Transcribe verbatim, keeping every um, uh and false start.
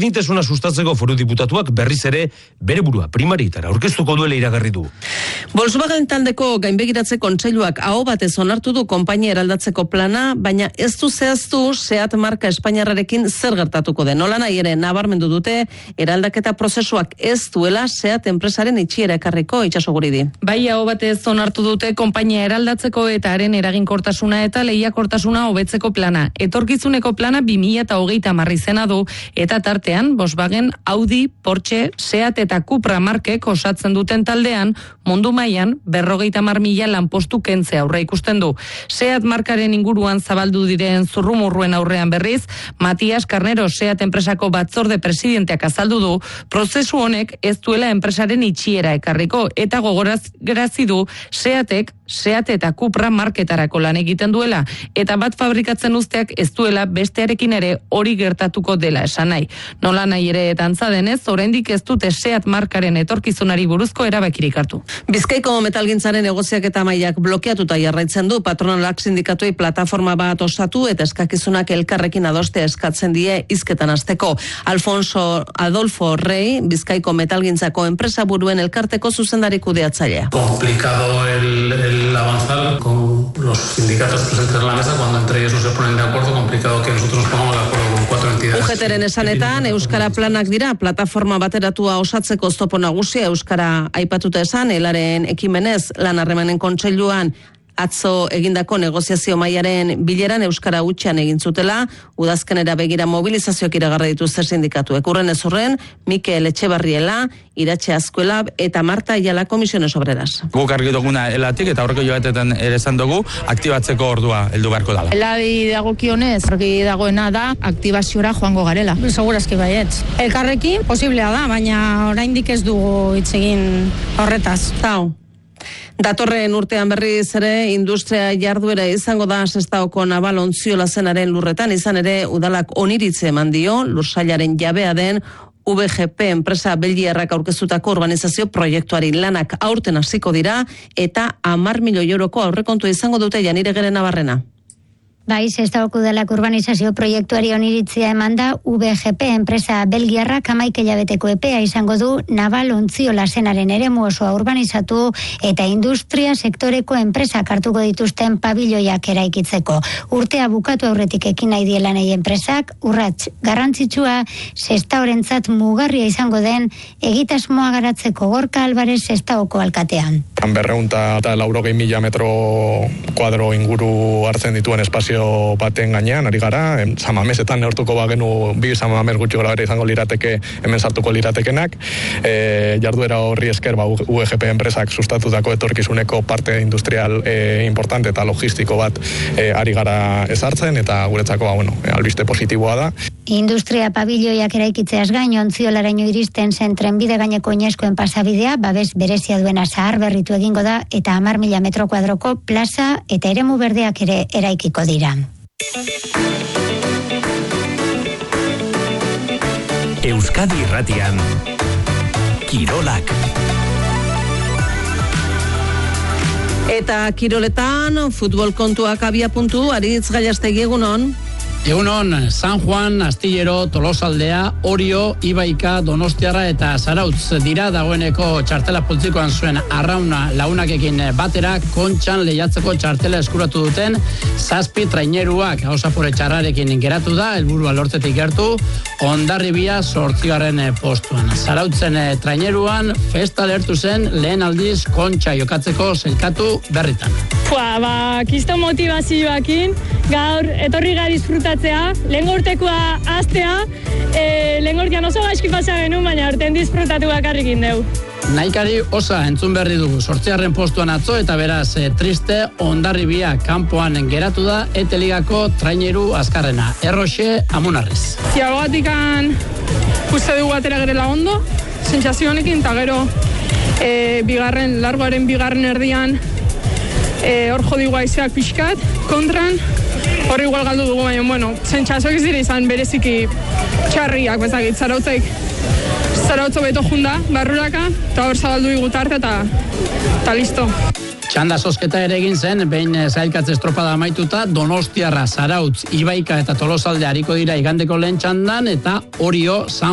berdintasuna sustatzeko Foru Diputatuak berriz ere bere burua primarietara aurkeztuko duela iragarri du. Volkswagen taldeko gainbegiratze kontseiluak aho batez onartu du konpainia eraldatzeko plana, baina ez du zehaztu Seat marka espainiarrarekin zer gertatuko den. Nola nahi ere nabarmendu dute eraldaketa prozesuak ez duela Seat enpresaren itxiera ekarriko. Itxaso Guridi. Bai, aho batez onartu dute konpainia eraldatzeko eta haren eraginkortasuna eta lehiakortasuna hobetzeko plana. Etorkizuneko plana bi mila hogeita hamar izena du eta tartean Volkswagen, Audi, Porsche, Seat eta Cupra markek osatzen duten taldean mundu mailan berrogeita hamar mila lanpostu kentzea aurre ikusten du. Seat markaren inguruan zabaldu diren zurrumurruen aurrean berriz, Matias Carnero Seat enpresako batzorde presidenteak azaldu du prozesu honek ez duela enpresaren itxiera ekarriko eta gogorazi du Seatek Seat eta Cupra marketarako lan egiten duela eta bat fabrikatzen uzteak ez duela bestearekin ere hori gertatuko dela esan nahi. Nola nahi ere eta antza denez, oraindik ez dute Seat markaren etorkizunari buruzko erabakirik hartu. Bizkaiko metalgintzaren negoziaketa mailak blokeatuta jarraitzen du. Patronalak sindikatuei plataforma bat osatu eta eskakizunak elkarrekin adoste eskatzen die hizketan hasteko. Alfonso Adolfo Rey, Bizkaiko metalgintzako enpresa buruen elkarteko zuzendari kudeatzailea. Complicado el, el avanzar con los sindicatos presentes en la mesa cuando entre ellos no se ponen de acuerdo, complicado que nosotros nos pongamos de acuerdo con cuatro entidades. U G T-ren esanetan Euskara planak dira, plataforma bateratua osatzeko oztopo nagusia Euskara aipatuta esan, elaren ekimenez lan harremanen kontseiluan atzo egindako negoziazio mailaren bileran Euskara hutsean egin zutela, udazkenera begira mobilizazioak iragarri dituzte sindikatuek. Urren ez urren, Mikel Etxebarriela, Iratxe Azkuela eta Marta Ayala Komisiones Obreras. Guk argi duguna elatik eta aurreko joatetan ere esan dugu, aktibatzeko ordua heldu beharko dela. Eladi dagokionez, argi dagoena da, aktibaziora joango garela. Segurazki baietz. Elkarrekin posiblea da, baina oraindik ez dugu hitz egin horretaz. Tau. Datorren urtean berriz ere industria jarduera izango da Sestaoko naval ontziola zenaren lurretan, izan ere udalak oniritze eman dio, lursailaren jabea den V G P enpresa belgiarrak aurkeztutako urbanizazio proiektuari lanak aurten hasiko dira eta hamar milioi euroko aurrekontua izango dute Janire Nabarrena. Bai, Sestaoko udalak urbanizazio proiektuari oniritzia eman da V G P enpresa belgiarrak hamaika hilabeteko epea izango du naval ontziola zenaren eremu osoa urbanizatu eta industria sektoreko enpresak hartuko dituzten pabiloiak eraikitzeko. Urtea bukatu aurretik ekin nahi dielanei enpresak, urrats garrantzitsua Sestaorentzat mugarria izango den egitasmoa garatzeko. Gorka Alvarez Sestaoko alkatean. Berreunta eta laurogei mila metro kuadro inguru hartzen dituen espazio baten gainean, ari gara, samamesetan neortuko bagenu bi samames gutxi gora bere izango lirateke, hemen sartuko liratekenak, e, jarduera horri esker ba, U G P enpresak sustatutako etorkizuneko parte industrial e, importante eta logistiko bat e, ari gara ezartzen, eta guretzako ba, bueno, albiste positiboa da. Industria pabiloiak eraikitzeaz gain, ontziolaraino iristen zen trenbide gaineko oinezkoen pasabidea, babes berezia duena zahar berritu egingo da, eta hamar mila metro kuadroko plaza eta eremu berdeak ere eraikiko dira. Euskadi Irratian Kirolak. Eta kiroletan futbol kontuak abia puntu, Aritz Gallastegi egunon. Egunon, San Juan, Astillero, Tolosaldea, Orio, Ibaika, Donostiarra eta Zarautz dira dagoeneko txartela poltsikoan zuen arrauna launakekin batera Kontxan lehiatzeko txartela eskuratu duten zazpi traineruak hausapore txarrarekin geratu da, helburua lortzetik gertu, Hondarribia zortzigarren postuan. Zarautzen traineruan festa lertu zen lehen aldiz Kontxa jokatzeko zelkatu berritan. Fua, ba, kisto motivazioakin, gaur etorri gara disfrutatzea, lehen gortekoa aztea, e, lehen gortean oso gaizki pasa genuen, baina orten disfrutatu bakarrikin dugu. Naikari osa entzun berri dugu zortzigarren postuan atzo eta beraz e, triste Hondarribia kanpoan geratu da eta ligako traineru azkarrena. Erroxe Amunarrez. Ziagoatikan uste dugu atera gerela ondo, sentsazio honekin, eta gero e, bigarren, largoaren bigarren erdian e, hor jodigu aizeak pixkat, kontran, hor igual galdu dugu, baina, bueno, sentsazioak ez dira izan bereziki txarriak, bezakit, Zarautzek Zarautzo beto junda, barruraka, eta hor zabaldu igutarte eta, eta listo. Txanda zozketa ere egin zen, behin zailkatze estropada amaituta, Donostiarra, Zarautz, Ibaika eta Tolosaldea hariko dira igandeko lehen txandan, eta Orio, San